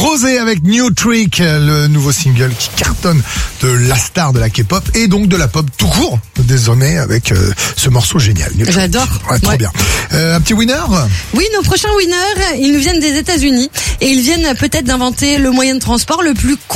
Rosé avec New Trick, le nouveau single qui cartonne de la star de la K-pop et donc de la pop tout court, désormais avec ce morceau génial. New Trick. J'adore. Ouais, trop bien. Un petit winner? Oui, nos prochains winners, ils nous viennent des États-Unis et ils viennent peut-être d'inventer le moyen de transport le plus